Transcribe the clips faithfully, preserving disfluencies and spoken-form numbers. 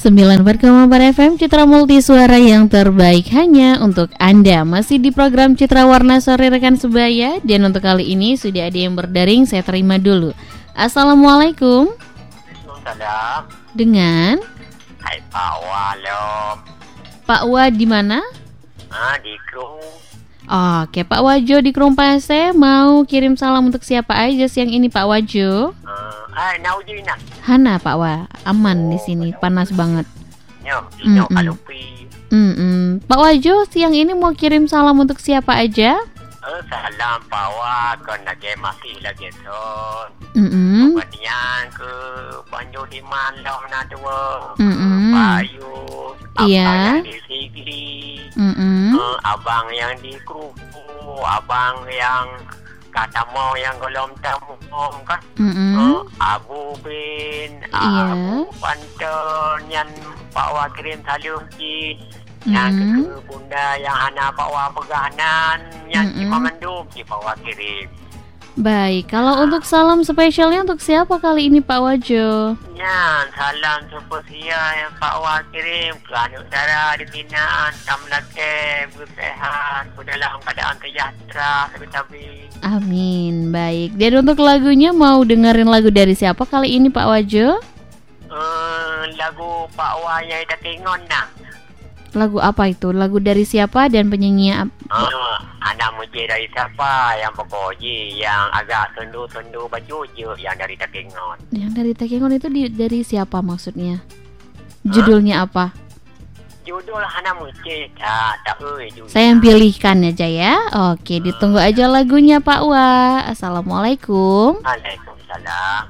sembilan puluh empat koma empat F M Citra Multisuara yang terbaik hanya untuk Anda. Masih di program Citra Warna Sore rekan sebaya. Dan untuk kali ini sudah ada yang berdaring, saya terima dulu. Assalamualaikum. Salam. Dengan Hai Pak Walom. Pak Wa di mana? Ah, di Krung. Oke, Pak Wajo di Krumpase mau kirim salam untuk siapa aja siang ini Pak Wajo? Uh, ah, Naujina. Hana Pak Wa, aman di sini, panas banget. Nyo, Nyo Kalupi. Mm-mm. Pak Wajo siang ini mau kirim salam untuk siapa aja? Uh, salam Pak Wa, kau nak masih lagi son. Mm-mm. Kemudian ke Banjo di Malang nak dua. Mm-mm. Bayu. Iya. Abang yang di Sigli. Mm-mm. Uh, abang yang di Krupu. Abang yang kata mau yang golom tamu kan. Mm-mm. Uh, Abu bin Iya. Abu Panton yang Pak Wa kirim salam ki. Yang Mm-mm. ke bunda yang anak Pak Wa peganan. Yang Mm-mm. Cik Mamandum ki Pak Wa kirim. Baik, kalau untuk salam spesialnya untuk siapa kali ini Pak Wajo? Ya, salam spesial yang Pak Wa kirim ke anak saudara di Pinang, Tamlake, bersehat, dalam keadaan sejahtera, tabi-tabi. Amin, baik. Dan untuk lagunya mau dengerin lagu dari siapa kali ini Pak Wajo? Uh, lagu Pak Wa yang kita tengok nak. Lagu apa itu? Lagu dari siapa dan penyanyinya? ap- Uh, anak muji dari siapa yang pekoji, yang agak sendu-sendu baju je, yang dari Takengon. Yang dari Takengon itu di, dari siapa maksudnya? Judulnya apa? Judul anak muji, tak, tak, oi, judul. Saya yang pilihkan aja ya. Oke, ditunggu aja lagunya Pak Wa. Assalamualaikum. Waalaikumsalam.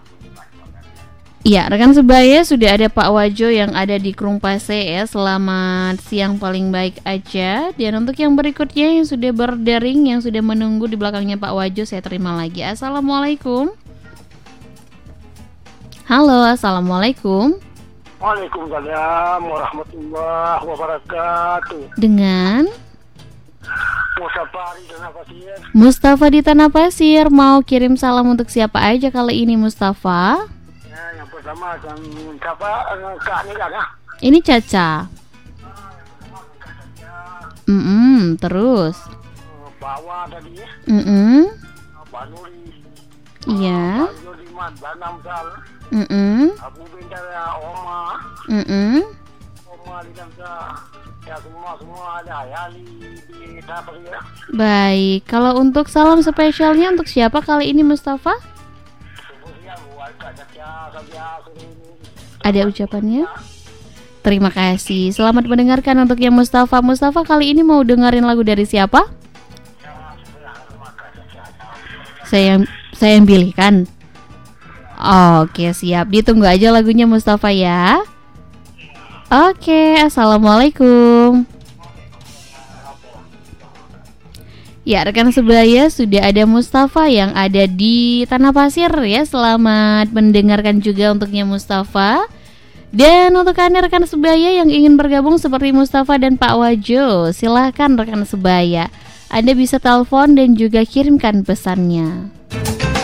Iya, rekan sebaya sudah ada Pak Wajo yang ada di Krumpase ya. Selamat siang paling baik aja. Dan untuk yang berikutnya yang sudah berdaring, yang sudah menunggu di belakangnya Pak Wajo, saya terima lagi. Assalamualaikum. Halo, assalamualaikum. Waalaikumsalam warahmatullahi wabarakatuh. Dengan Mustafa di Tanah Pasir. Mustafa di Tanah Pasir. Mau kirim salam untuk siapa aja kali ini Mustafa? Ya, yang pertama kan siapa? Eh, Kak Nila ya. Ini Caca. Mm-mm, terus. Eh, Bawa tadi ya. Mm-mm, Pak Nuri. iya. Pak Jodimat, Banam Sal. Mm-mm, Abu Bintara, Oma. mm-mm. Oma di Damsa. Ya semua semua ada Hayali di Tanah Pasir ya. Baik, kalau untuk salam spesialnya untuk siapa kali ini Mustafa? Subuh siang buat Kak Caca, Sabia, sore ini. Ada ucapannya? Terima kasih. Selamat mendengarkan untuk yang Mustafa. Mustafa kali ini mau dengerin lagu dari siapa? Ya, sebelah rumah Kak Caca. Saya yang saya yang pilihkan. Oke, siap. Ditunggu aja lagunya Mustafa ya. Oke, assalamualaikum. Ya, rekan sebaya sudah ada Mustafa yang ada di Tanah Pasir ya. Selamat mendengarkan juga untuknya Mustafa. Dan untuk Anda rekan sebaya yang ingin bergabung seperti Mustafa dan Pak Wajo, silahkan rekan sebaya. Anda bisa telepon dan juga kirimkan pesannya.